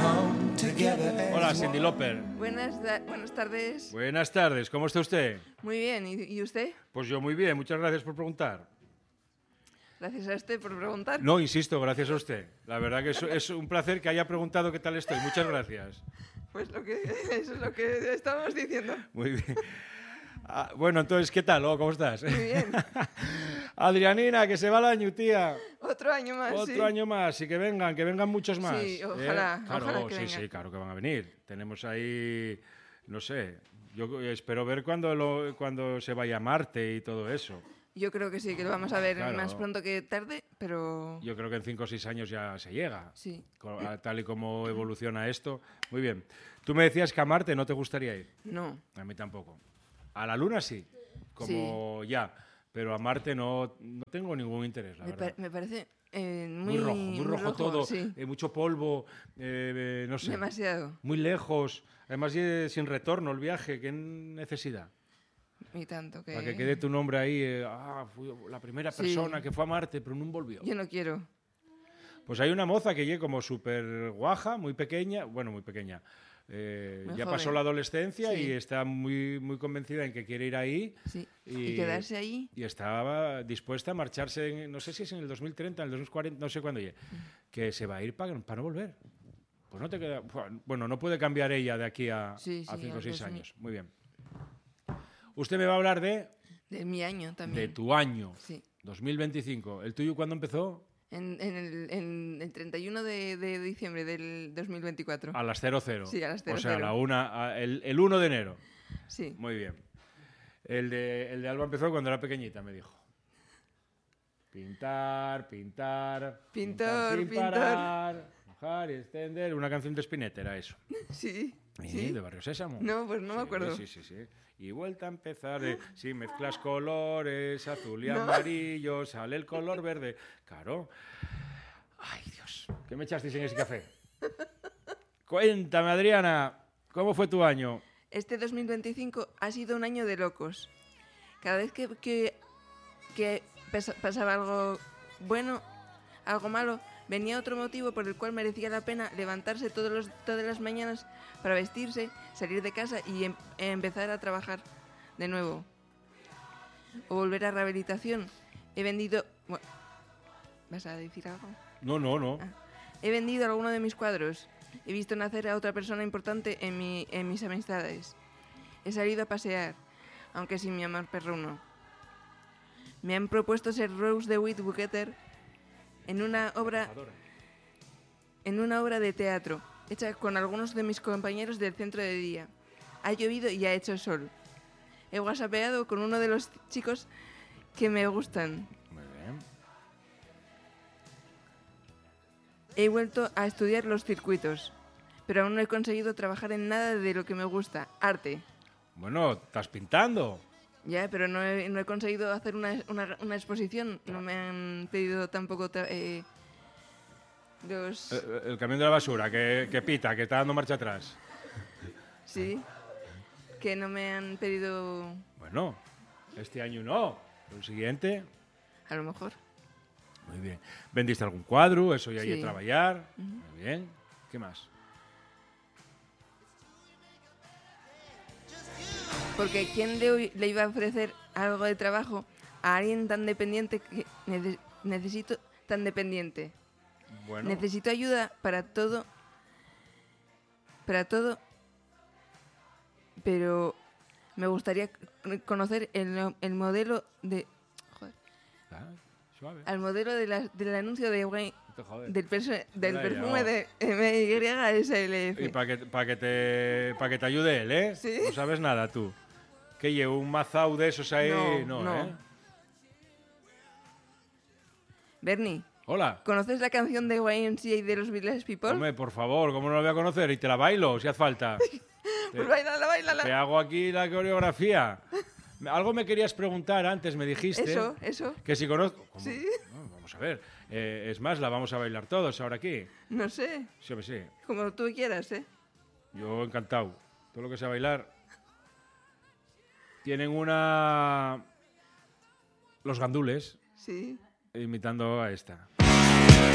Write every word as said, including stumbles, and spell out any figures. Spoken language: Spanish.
Hola, Cyndi Lauper. Buenas, da- buenas tardes. Buenas tardes, ¿cómo está usted? Muy bien, ¿y, y usted? Pues yo muy bien, muchas gracias por preguntar. Gracias a usted por preguntar. No, insisto, gracias a usted. La verdad que es, es un placer que haya preguntado qué tal estoy. Muchas gracias. Pues lo que, eso es lo que estábamos diciendo. Muy bien. Ah, bueno, entonces, ¿qué tal? Oh, ¿cómo estás? Muy bien. Adrianina, que se va el año, tía. Otro año más, Otro sí. año más y que vengan, que vengan muchos más. Sí, ojalá, ¿Eh? Claro, ojalá que sí, vengan. sí, claro que van a venir. Tenemos ahí, no sé, yo espero ver cuando, lo, cuando se vaya a Marte y todo eso. Yo creo que sí, que lo vamos a ver Claro. más pronto que tarde, pero... Yo creo que en cinco o seis años ya se llega. Sí. Con- a- Tal y como evoluciona esto. Muy bien. Tú me decías que a Marte no te gustaría ir. No. A mí tampoco. A la Luna sí, como ya. Pero a Marte no, no tengo ningún interés, la Me, verdad. pa- me parece eh, muy, Muy rojo, muy rojo, todo, Sí, eh, mucho polvo, eh, eh, no sé. demasiado. Muy lejos, además eh, sin retorno el viaje, qué necesidad. Y tanto que... Para que quede tu nombre ahí, eh, ah, fui la primera Sí. persona que fue a Marte, pero no volvió. Yo no quiero. Pues hay una moza que llega como súper guaja, muy pequeña, bueno, muy pequeña. eh, Muy ya joven. pasó la adolescencia Sí. y está muy, muy convencida en que quiere ir ahí. Sí. Y, quedarse ahí... Y estaba dispuesta a marcharse, en- no sé si es en el dos mil treinta, en el dos mil cuarenta, no sé cuándo llegue, que se va a ir para no volver. Pues no te queda... Bueno, no puede cambiar ella de aquí a Sí, a sí, cinco o algo seis así. años. Muy bien. Usted me va a hablar de, De mi año también. de tu año, Sí. dos mil veinticinco. ¿El tuyo cuándo empezó? En, en el, en el treinta y uno de, de diciembre del dos mil veinticuatro. A las cero cero. Sí, a las cero O sea, a cero. la una, a- el, el uno de enero. Sí. Muy bien. El de, el de Alba empezó cuando era pequeñita, me dijo. Pintar, pintar. Pintor, sin pintor. parar, mojar y extender. Una canción de Spinetta era eso. Sí. Sí, Sí. de Barrio Sésamo. No, pues no me Sí, acuerdo. Sí, sí, sí. Y vuelta a empezar. eh, si mezclas colores, azul y No. amarillo, sale el color verde. Claro. Ay, Dios. ¿Qué me echasteis en ese café? Cuéntame, Adriana, ¿cómo fue tu año? Este dos mil veinticinco ha sido un año de locos. Cada vez que, que, que pasa- pasaba algo bueno, algo malo, venía otro motivo por el cual merecía la pena levantarse todos los, todas las mañanas para vestirse, salir de casa y em- empezar a trabajar de nuevo. O volver a rehabilitación. He vendido... Bueno, ¿vas a decir algo? No, no, no. Ah. He vendido alguno de mis cuadros. He visto nacer a otra persona importante en, mi, en mis amistades. He salido a pasear, aunque sin mi amor perruno. Me han propuesto ser Rose de Witt Buketer en una obra en una obra de teatro hecha con algunos de mis compañeros del centro de día. Ha llovido y ha hecho sol. He whatsappeado con uno de los chicos que me gustan. Muy bien. He vuelto a estudiar los circuitos, pero aún no he conseguido trabajar en nada de lo que me gusta, arte. Bueno, ¿estás pintando? Ya, pero no he, no he conseguido hacer una, una- una exposición. No me han pedido tampoco tra- eh, los... Eh, El camión de la basura, que, que pita, que está dando marcha atrás. Sí, que no me han pedido... Bueno, este año no. El siguiente, A lo mejor. muy bien. ¿Vendiste algún cuadro? Eso ya hay que Sí. trabajar. Muy bien. ¿Qué más? Porque ¿quién le, le iba a ofrecer algo de trabajo a alguien tan dependiente que nece- necesito tan dependiente? Bueno, Necesito ayuda para todo, para todo, pero me gustaría c- conocer el, el modelo de, joder, ah, suave. al modelo de la- del anuncio de Wayne, No te jodes. del, perso- del Ya, ya, perfume va. de M Y S L Y F. para que, pa que, te, pa que te ayude él, ¿eh? Sí. No sabes nada tú. Que llevo un mazao de esos ahí. No, No, no. ¿eh? Bernie, Hola. ¿conoces la canción de Y M C A de los Village People? Hombre, por favor, ¿cómo no lo voy a conocer? Y te la bailo, si hace falta. Pues bailala, bailala. Te hago aquí la coreografía. Algo me querías preguntar antes, me dijiste. Eso, eso. Que si conozco... ¿Cómo? Sí. No, vamos a ver. Eh, es más, la vamos a bailar todos ahora aquí. No sé, Sí, hombre, sí. como tú quieras, ¿eh? Yo encantado. Todo lo que sea bailar. Tienen una... Los gandules, Sí. imitando a esta.